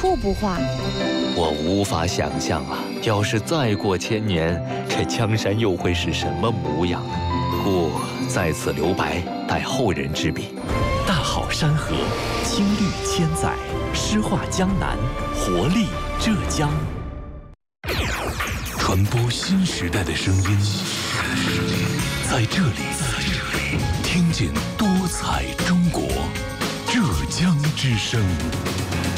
处不化。 我无法想象啊，要是再过千年，这江山又会是什么模样呢？故在此留白，待后人之笔。 大好山河，青绿千载，诗画江南，活力浙江。 传播新时代的声音，在这里听见多彩中国，浙江之声。